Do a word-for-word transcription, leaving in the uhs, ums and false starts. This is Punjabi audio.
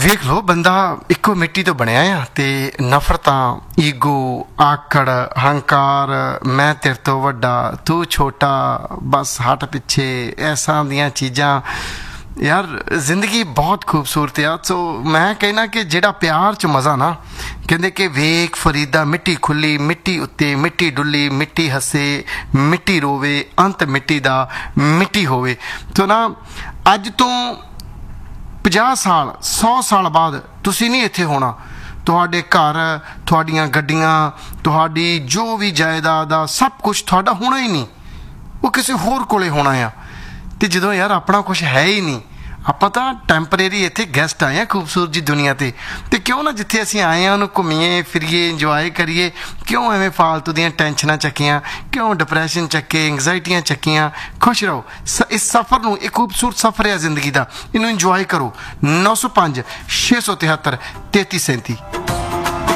ਵੇਖ ਲਓ ਬੰਦਾ ਇੱਕੋ ਮਿੱਟੀ ਤੋਂ ਬਣਿਆ ਆ ਤੇ ਨਫ਼ਰਤਾਂ, ਈਗੋ, ਆਕੜ, ਹੰਕਾਰ, ਮੈਂ ਤੇਰੇ ਤੋਂ ਵੱਡਾ, ਤੂੰ ਛੋਟਾ, ਬਸ ਹਟ ਪਿੱਛੇ, ਐਸਾਂ ਦੀਆਂ ਚੀਜ਼ਾਂ यार जिंदगी बहुत खूबसूरत है। सो मैं कहना कि जेड़ा प्यार च मज़ा ना कहते कि वेख फरीदा मिट्टी खुली, मिट्टी उत्ते मिट्टी डुली, मिट्टी हसे, मिट्टी रोवे, अंत मिट्टी दा मिट्टी होवे। तो ना अज तो पचास साल सौ साल बाद तुसी नहीं इत्थे होना। तुहाडे घर, तुहाडियां गड्डियां, तुहाडी जो भी जायदाद आ, सब कुछ तुहाडा होना ही नहीं, वो किसी होर कोले होना आ। तो जो यार अपना कुछ है ही नहीं, ਆਪਾਂ ਤਾਂ ਟੈਂਪਰੇਰੀ ਇੱਥੇ ਗੈਸਟ ਆਏ ਆ ਖੂਬਸੂਰਤ ਜੀ ਦੁਨੀਆ 'ਤੇ ਅਤੇ ਕਿਉਂ ਨਾ ਜਿੱਥੇ ਅਸੀਂ ਆਏ ਹਾਂ ਉਹਨੂੰ ਘੁੰਮੀਏ ਫਿਰੀਏ, ਇੰਜੋਏ ਕਰੀਏ। ਕਿਉਂ ਐਵੇਂ ਫਾਲਤੂ ਦੀਆਂ ਟੈਨਸ਼ਨਾਂ ਚੱਕੀਆਂ, ਕਿਉਂ ਡਿਪਰੈਸ਼ਨ ਚੱਕੇ, ਐਂਗਜ਼ਾਈਟੀਆਂ ਚੱਕੀਆਂ। ਖੁਸ਼ ਰਹੋ। ਸ ਇਸ ਸਫ਼ਰ ਨੂੰ, ਇੱਕ ਖੂਬਸੂਰਤ ਸਫ਼ਰ ਹੈ ਜ਼ਿੰਦਗੀ ਦਾ, ਇਹਨੂੰ ਇੰਜੋਏ ਕਰੋ। ਨੌ ਸੌ ਪੰਜ ਛੇ ਸੌ ਤਿਹੱਤਰ ਤੇਤੀ ਸੈਂਤੀ